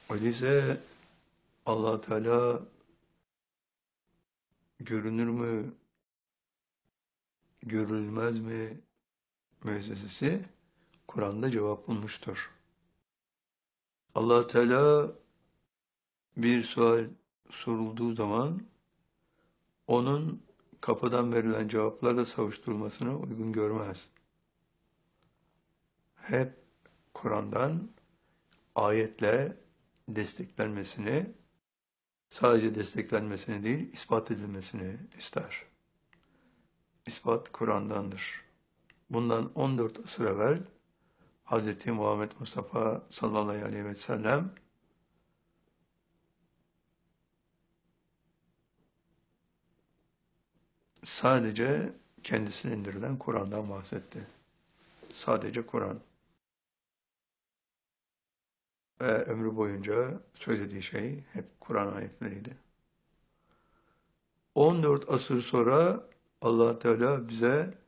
Öyleyse Allah Teala görünür mü, görülmez mi müessesesi Kur'an'da cevap bulmuştur. Allah Teala bir sual sorulduğu zaman onun kapıdan verilen cevaplarla savuşturulmasını uygun görmez. Hep Kur'an'dan ayetle desteklenmesini, sadece desteklenmesini değil, ispat edilmesini ister. İspat Kur'an'dandır. Bundan 14 asır evvel Hz. Muhammed Mustafa sallallahu aleyhi ve sellem sadece kendisine indirilen Kur'an'dan bahsetti. Sadece Kur'an. Ve ömrü boyunca söylediği şey hep Kur'an ayetleriydi. 14 asır sonra Allah Teala bize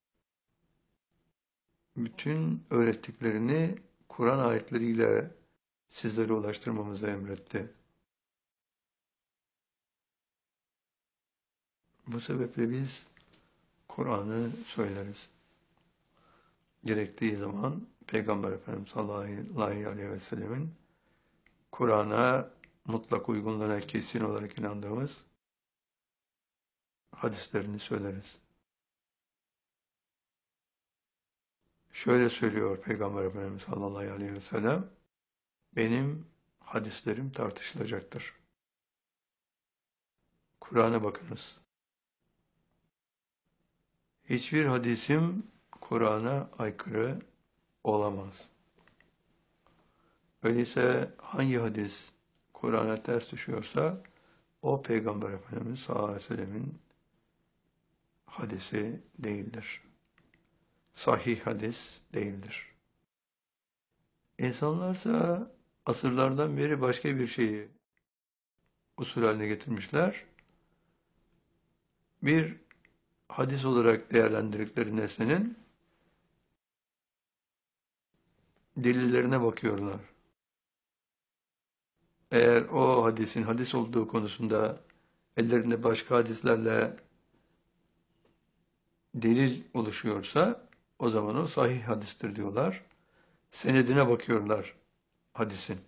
bütün öğrettiklerini Kur'an ayetleriyle sizlere ulaştırmamızı emretti. Bu sebeple biz Kur'an'ı söyleriz. Gerektiği zaman Peygamber Efendimiz sallallahu aleyhi ve sellemin Kur'an'a mutlak uygunluğuna kesin olarak inandığımız hadislerini söyleriz. Şöyle söylüyor Peygamber Efendimiz sallallahu aleyhi ve sellem, benim hadislerim tartışılacaktır. Kur'an'a bakınız. Hiçbir hadisim Kur'an'a aykırı olamaz. Öyleyse hangi hadis Kur'an'a ters düşüyorsa o Peygamber Efendimiz sallallahu aleyhi ve sellemin hadisi değildir. Sahih hadis değildir. İnsanlarsa asırlardan beri başka bir şeyi usul haline getirmişler. Bir hadis olarak değerlendirdikleri nesnenin delillerine bakıyorlar. Eğer o hadisin hadis olduğu konusunda ellerinde başka hadislerle delil oluşuyorsa o zaman o sahih hadistir diyorlar. Senedine bakıyorlar hadisin.